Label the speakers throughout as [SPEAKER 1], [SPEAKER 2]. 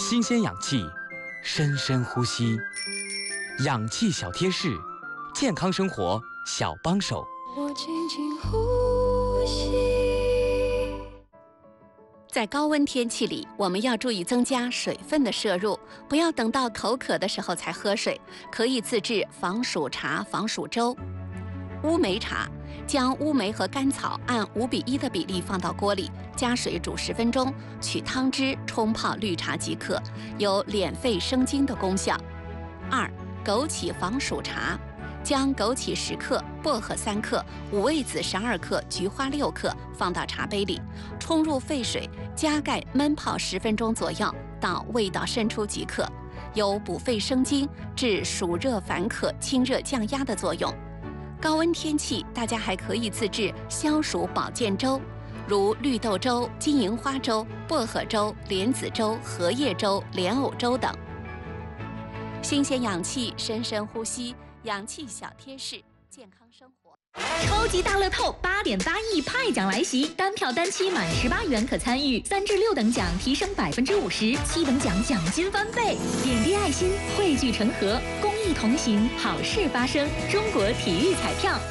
[SPEAKER 1] 新鲜氧气，深深呼吸，氧气小贴士，健康生活小帮手。
[SPEAKER 2] 我轻轻呼吸。
[SPEAKER 3] 在高温天气里，我们要注意增加水分的摄入，不要等到口渴的时候才喝水。可以自制防暑茶、防暑粥。乌梅茶，将乌梅和甘草按5:1的比例放到锅里，加水煮10分钟，取汤汁冲泡绿茶即可，有敛肺生津的功效。2. 枸杞防暑茶，将枸杞10克、薄荷3克、五味子12克、菊花6克放到茶杯里，冲入沸水，加盖焖泡10分钟左右，到味道渗出即可，有补肺生津、治暑热烦渴、清热降压的作用。高温天气，大家还可以自制消暑保健粥，如绿豆粥、金银花粥、薄荷粥、莲子粥、荷叶粥、莲藕粥等。新鲜氧气，深深呼吸，氧气小贴士，健康生活。
[SPEAKER 4] 超级大乐透8.8亿派奖来袭，单票单期满18元可参与，3至6等奖提升50%，7等奖奖金翻倍。点滴爱心，汇聚成河，公益同行，好事发生。中国体育彩票。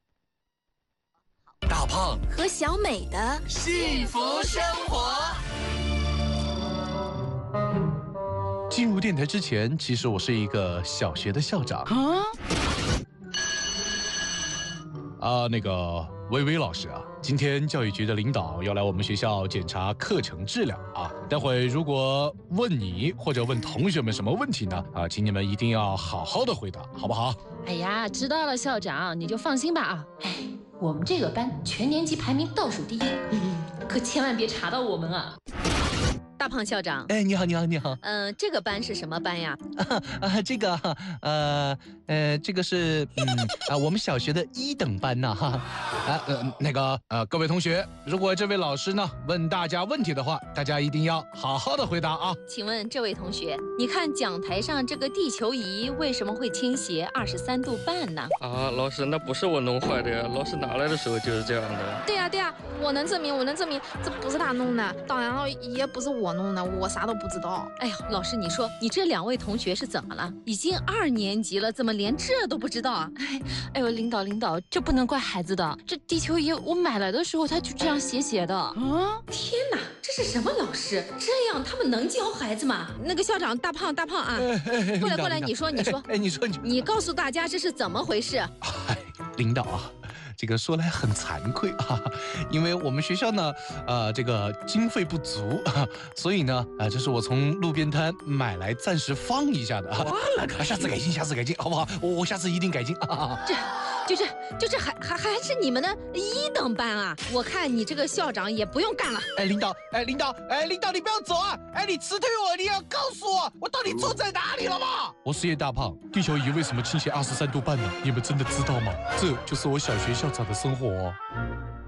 [SPEAKER 5] 大胖
[SPEAKER 3] 和小美的
[SPEAKER 5] 幸福生活。
[SPEAKER 6] 进入电台之前，其实我是一个小学的校长。那个薇薇老师啊，今天教育局的领导要来我们学校检查课程质量啊。待会如果问你或者问同学们什么问题呢？请你们一定要好好的回答，好不好？
[SPEAKER 7] 哎呀，知道了，校长，你就放心吧啊。哎，我们这个班全年级排名倒数第1，可千万别查到我们啊。
[SPEAKER 8] 大胖校长，
[SPEAKER 6] 哎，你好，你好，你好。
[SPEAKER 8] 这个班是什么班呀？
[SPEAKER 6] 这个是我们小学的1等班呐哈。各位同学，如果这位老师呢问大家问题的话，大家一定要好好的回答啊。
[SPEAKER 8] 请问这位同学，你看讲台上这个地球仪为什么会倾斜23度半呢？
[SPEAKER 9] 啊，老师，那不是我弄坏的呀，老师拿来的时候就是这样的。
[SPEAKER 10] 对呀，我能证明，这不是他弄的，当然了，也不是我弄的，我啥都不知道。
[SPEAKER 8] 哎呀，老师，你说你这2位同学是怎么了？已经2年级了，怎么连这都不知道啊？
[SPEAKER 7] 哎呦，领导，这不能怪孩子的。这地球仪我买来的时候，它就这样斜的。
[SPEAKER 8] 啊！天哪，这是什么老师？这样他们能教孩子吗？那个校长大胖啊，过来，你说，你告诉大家这是怎么回事？
[SPEAKER 6] 领导啊。这个说来很惭愧啊，因为我们学校呢，这个经费不足啊，所以呢，这是我从路边摊买来暂时放一下的。下次改进，好不好？我下次一定改进啊。
[SPEAKER 8] 这还是你们的1等班啊！我看你这个校长也不用干了。
[SPEAKER 6] 领导，你不要走啊！你辞退我，你要告诉我到底错在哪里了吗？我是叶大胖，地球仪为什么倾斜23度半呢？你们真的知道吗？这就是我小学校长的生活。